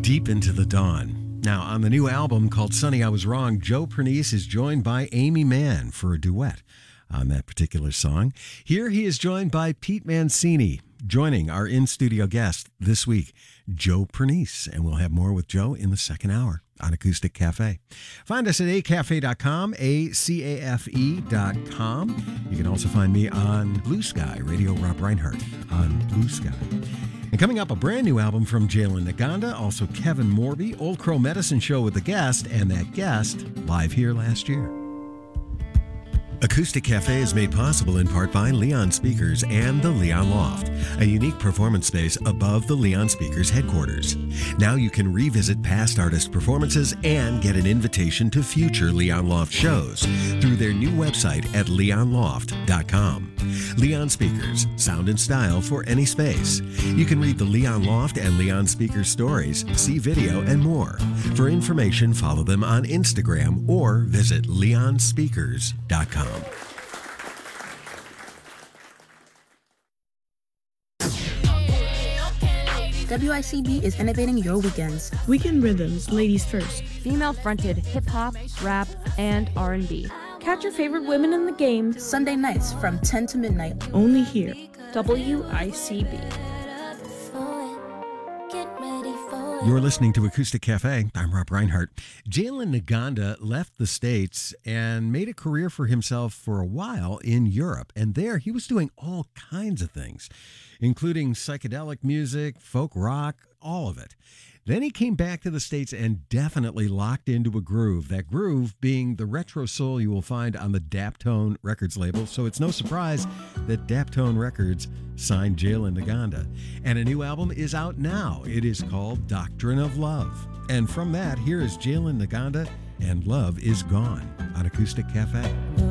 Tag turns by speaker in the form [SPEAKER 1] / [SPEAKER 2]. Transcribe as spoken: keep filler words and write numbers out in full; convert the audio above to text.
[SPEAKER 1] Deep Into the Dawn. Now, on the new album called Sonny, I Was Wrong, Joe Pernice is joined by Amy Mann for a duet on that particular song. Here he is joined by Pete Mancini, joining our in-studio guest this week, Joe Pernice. And we'll have more with Joe in the second hour on Acoustic Cafe. Find us at a cafe dot com, A C A F E dot com. You can also find me on Blue Sky, Radio Rob Reinhardt on Blue Sky. And coming up, a brand new album from Jalen Naganda, also Kevin Morby, Old Crow Medicine Show with a guest, and that guest live here last year. Acoustic Cafe is made possible in part by Leon Speakers and the Leon Loft, a unique performance space above the Leon Speakers headquarters. Now you can revisit past artist performances and get an invitation to future Leon Loft shows through their new website at leon loft dot com. Leon Speakers, sound and style for any space. You can read the Leon Loft and Leon Speakers stories, see video, and more. For information, follow them on Instagram or visit leon speakers dot com.
[SPEAKER 2] W I C B is innovating your weekends.
[SPEAKER 3] Weekend Rhythms, ladies first.
[SPEAKER 4] Female-fronted hip-hop, rap, and R and B.
[SPEAKER 3] Catch your favorite women in the game
[SPEAKER 2] Sunday nights from ten to midnight.
[SPEAKER 3] only here. W I C B.
[SPEAKER 1] You're listening to Acoustic Cafe. I'm Rob Reinhardt. Jalen Naganda left the States and made a career for himself for a while in Europe. And there he was doing all kinds of things, including psychedelic music, folk rock, all of it. Then he came back to the States and definitely locked into a groove, that groove being the retro soul you will find on the Daptone Records label. So it's no surprise that Daptone Records signed Jalen Naganda. And a new album is out now. It is called Doctrine of Love. And from that, here is Jalen Naganda and Love Is Gone on Acoustic Cafe.